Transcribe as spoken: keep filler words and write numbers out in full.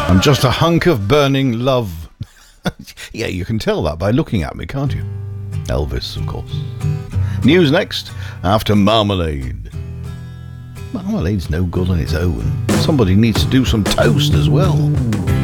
I'm just a hunk of burning love. Yeah, you can tell that by looking at me, can't you? Elvis, of course. News next, after Marmalade. Marmalade's no good on its own. Somebody needs to do some toast as well.